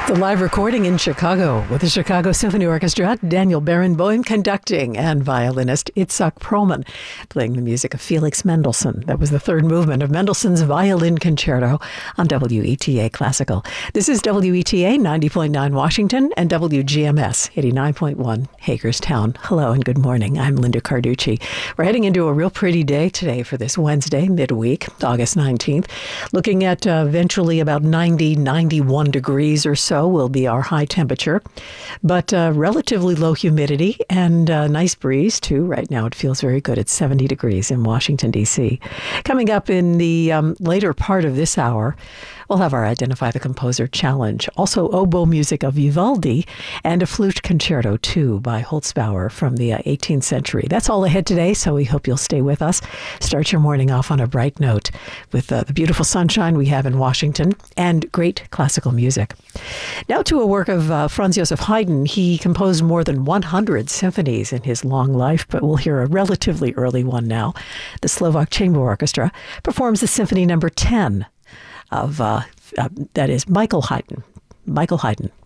The live recording in Chicago with the Chicago Symphony Orchestra, Daniel Barenboim conducting, and violinist Itzhak Perlman playing the music of Felix Mendelssohn. That was the third movement of Mendelssohn's Violin Concerto on WETA Classical. This is WETA 90.9 Washington and WGMS 89.1 Hagerstown. Hello and good morning. I'm Linda Carducci. We're heading into a real pretty day today for this Wednesday, midweek, August 19th. Looking at eventually about 91 degrees or so will be our high temperature, but relatively low humidity and a nice breeze too. Right now it feels very good. It's 70 degrees in Washington, D.C. Coming up in the later part of this hour, we'll have our Identify the Composer challenge. Also oboe music of Vivaldi and a flute concerto too by Holzbauer from the 18th century. That's all ahead today, so we hope you'll stay with us. Start your morning off on a bright note with the beautiful sunshine we have in Washington and great classical music. Now to a work of Franz Joseph Haydn. He composed more than 100 symphonies in his long life, but we'll hear a relatively early one now. The Slovak Chamber Orchestra performs the Symphony number 10 of, that is Michael Haydn. Michael Haydn.